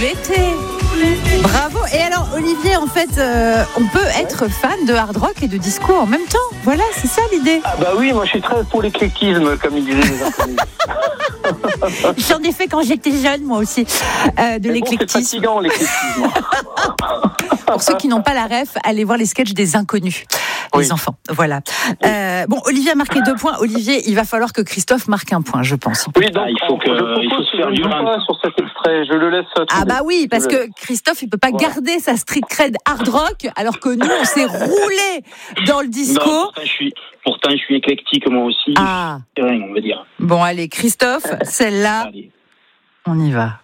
L'été. Bravo. Et alors, Olivier, en fait, on peut être fan de hard rock et de disco en même temps. Voilà, c'est ça l'idée. Ah bah oui, moi je suis très pour l'éclectisme, comme ils disaient les inconnus. J'en ai fait quand j'étais jeune, moi aussi, de l'éclectisme. C'est fatigant, l'éclectisme. Pour ceux qui n'ont pas la ref, allez voir les sketchs des inconnus, les enfants. Voilà. Bon, Olivier a marqué 2 points. Olivier, il va falloir que Christophe marque 1 point, je pense. Oui, donc il faut se faire violence sur cet extrait. Je le laisse. Ah bah oui, parce que Christophe, il peut pas garder sa street cred hard rock, alors que nous, on s'est roulé dans le disco. Non, pourtant, je suis éclectique moi aussi. Ah. Rien, on va dire. Bon, allez, Christophe, celle-là, Allez. on y va.